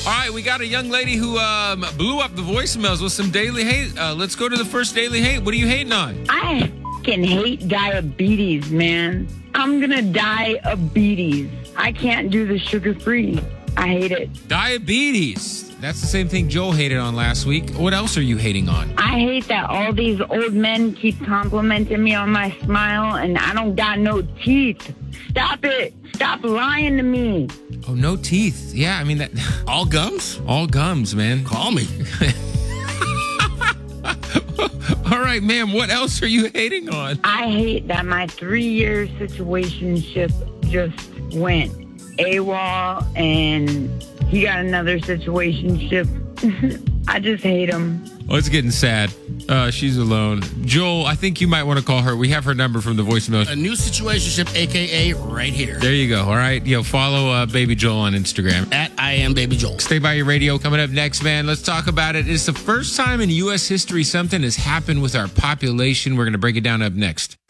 All right, we got a young lady who blew up the voicemails with some daily hate. Let's go to the first daily hate. What are you hating on? I fucking hate diabetes, man. I'm gonna die of beaties. I can't do the sugar-free. I hate it. Diabetes. That's the same thing Joel hated on last week. What else are you hating on? I hate that all these old men keep complimenting me on my smile and I don't got no teeth. Stop it. Stop lying to me. Oh, no teeth. Yeah, I mean, that. All gums? All gums, man. Call me. All right, ma'am, what else are you hating on? I hate that my 3-year situationship just went AWOL and he got another situationship. I just hate him. Oh, it's getting sad. She's alone. Joel, I think you might want to call her. We have her number from the voicemail. A new situationship, a.k.a. right here. There you go. All right. Follow Baby Joel on Instagram. At I am Baby Joel. Stay by your radio. Coming up next, man, let's talk about it. It's the first time in U.S. history something has happened with our population. We're going to break it down up next.